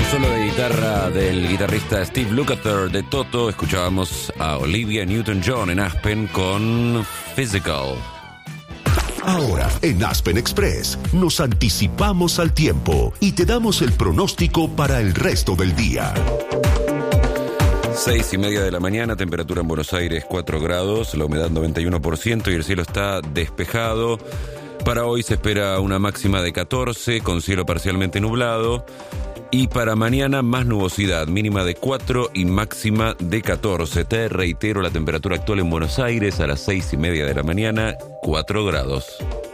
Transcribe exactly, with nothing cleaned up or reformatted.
Solo de guitarra del guitarrista Steve Lukather de Toto. Escuchábamos a Olivia Newton-John en Aspen con Physical. Ahora, en Aspen Express, nos anticipamos al tiempo y te damos el pronóstico para el resto del día. Seis y media de la mañana, temperatura en Buenos Aires cuatro grados, la humedad noventa y uno por ciento y el cielo está despejado. Para hoy se espera una máxima de catorce, con cielo parcialmente nublado. Y para mañana más nubosidad, mínima de cuatro y máxima de catorce. Te reitero, la temperatura actual en Buenos Aires a las seis y media de la mañana, cuatro grados.